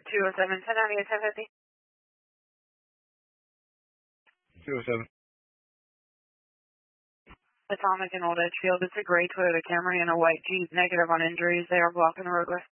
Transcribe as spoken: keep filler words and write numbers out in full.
two oh seven, ten ninety-eight, ten fifty. two oh seven. Atomic in Old Edgefield. It's a gray Toyota Camry and a white Jeep. Negative on injuries. They are blocking the roadway.